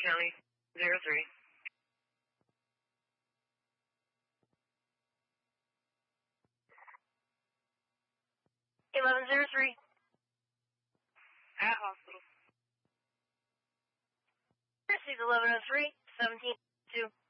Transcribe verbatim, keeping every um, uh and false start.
County, zero three. eleven zero three. At hospital. Receive eleven oh three, seventeen two.